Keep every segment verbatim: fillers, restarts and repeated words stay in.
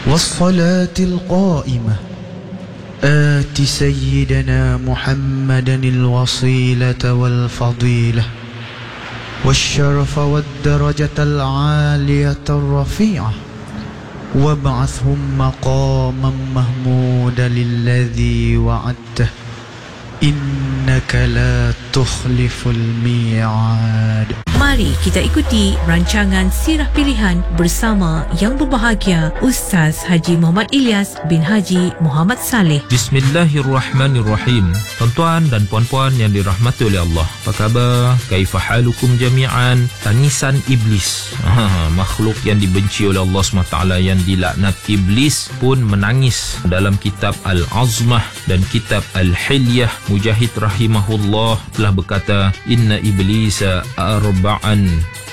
والصلاة القائمة آت سيدنا محمدا الوصيلة والفضيلة والشرف والدرجة العالية الرفيعة وابعثهم مقاما محمودا للذي وعدته إنك لا تخلف الميعاد. Mari kita ikuti rancangan Sirah Pilihan bersama yang berbahagia Ustaz Haji Muhammad Ilyas bin Haji Muhammad Saleh. Bismillahirrahmanirrahim. Tuan-tuan dan puan-puan yang dirahmati oleh Allah, apa khabar? Kaifa halukum jami'an? Tangisan iblis, ha, makhluk yang dibenci oleh Allah subhanahu wa taala, yang dilaknat iblis pun menangis. Dalam kitab Al-Azmah dan kitab Al-Hilyah, Mujahid rahimahullah telah berkata, inna iblisa arba'an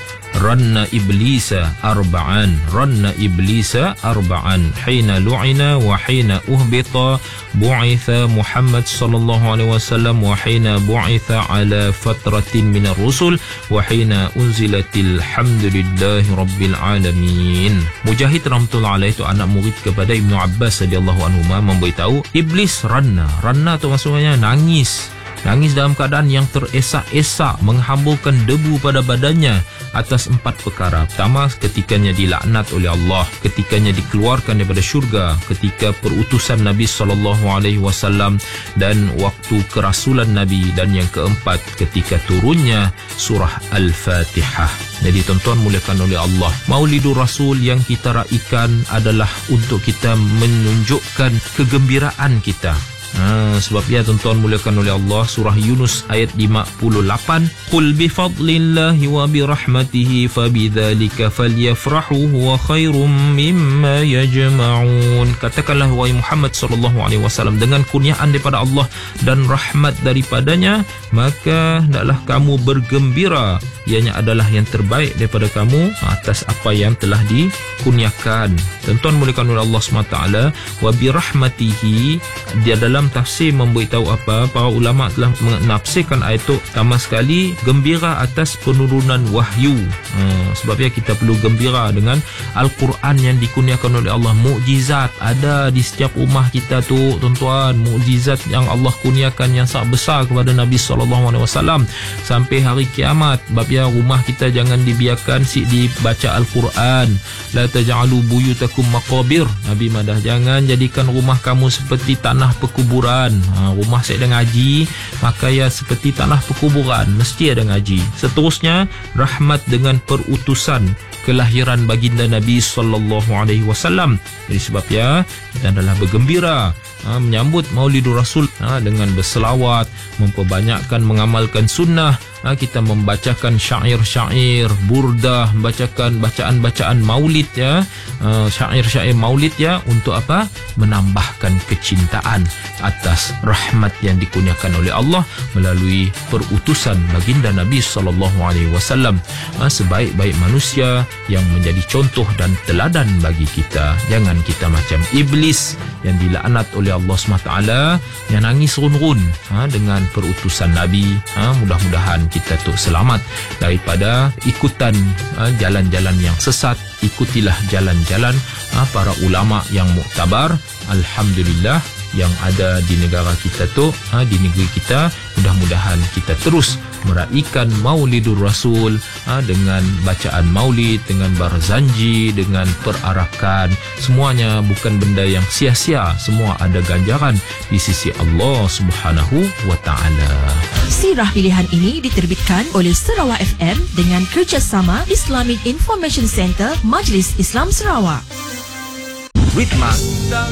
ranna iblisa arba'an ranna iblisa arba'an hina lu'ina wa hina uhbita bu'itha Muhammad sallallahu alaihi wasallam wa hina bu'itha ala fatratin minar rusul wa hina unzilatil hamdulillahi rabbil alamin. Mujahid rahmatullah alaih itu anak murid kepada Ibnu Abbas radhiyallahu anhuma memberitahu, iblis ranna ranna tu maksudnya nangis Nangis dalam keadaan yang teresak-esak, menghamburkan debu pada badannya atas empat perkara. Pertama, ketikanya dilaknat oleh Allah, ketikanya dikeluarkan daripada syurga, ketika perutusan Nabi sallallahu alaihi wasallam dan waktu kerasulan Nabi, dan yang keempat, ketika turunnya surah Al-Fatihah. Jadi tuan-tuan muliakan oleh Allah, Maulidur Rasul yang kita raikan adalah untuk kita menunjukkan kegembiraan kita. Ha, sebab ya tuan-tuan muliakan oleh Allah, surah Yunus ayat lima puluh lapan, qul bi fadlillahi wa bi rahmatihi fabidzalika falyafrahu huwa khairum mimma yajma'un. Katakanlah wahai Muhammad sallallahu alaihi wasallam, dengan kurniaan daripada Allah dan rahmat daripadanya, maka hendaklah kamu bergembira, ianya adalah yang terbaik daripada kamu atas apa yang telah dikurniakan. Tuan-tuan muliakan oleh Allah subhanahu wa taala, wa bi rahmatihi, dia dalam tafsir memberitahu apa, para ulama telah menafsirkan ayat itu pertama sekali gembira atas penurunan wahyu. Ha, sebabnya kita perlu gembira dengan Al-Quran yang dikurniakan oleh Allah. Mukjizat ada di setiap rumah kita tu tuan-tuan, mukjizat yang Allah kurniakan yang sangat besar kepada Nabi sallallahu alaihi wasallam sampai hari kiamat. Sebabnya rumah kita jangan dibiarkan si dibaca Al-Quran. La taj'alu buyutakum maqabir. Nabi madah, jangan jadikan rumah kamu seperti tanah perkuburan. Ha, rumah saya ada ngaji, maka ya seperti tanah perkuburan, mesti ada ngaji. Seterusnya, rahmat dengan perutusan kelahiran baginda Nabi sallallahu alaihi wasallam. Jadi sebab ya kita adalah bergembira, ha, menyambut Maulidur Rasul, ha, dengan berselawat, memperbanyakkan mengamalkan sunnah. Ha, kita membacakan syair-syair burdah, membacakan bacaan-bacaan maulid ya, uh, syair-syair maulid ya, untuk apa? Menambahkan kecintaan atas rahmat yang dikurniakan oleh Allah melalui perutusan baginda Nabi sallallahu alaihi wasallam, ha, sebaik-baik manusia yang menjadi contoh dan teladan bagi kita. Jangan kita macam iblis yang dilaknat oleh Allah subhanahu wa taala, yang nangis run-run, ha, dengan perutusan Nabi. Ha, mudah-mudahan kita tu selamat daripada ikutan ha, jalan-jalan yang sesat. Ikutilah jalan-jalan ha, para ulama yang muktabar, alhamdulillah, yang ada di negara kita tu, ha, di negeri kita. Mudah-mudahan kita terus meraihkan Maulidur Rasul, ha, dengan bacaan maulid, dengan barzanji, dengan perarakan. Semuanya bukan benda yang sia-sia, semua ada ganjaran di sisi Allah Subhanahu wa taala. Sirah Pilihan ini diterbitkan oleh Sarawak F M dengan kerjasama Islamic Information Center Majlis Islam Sarawak. Ritma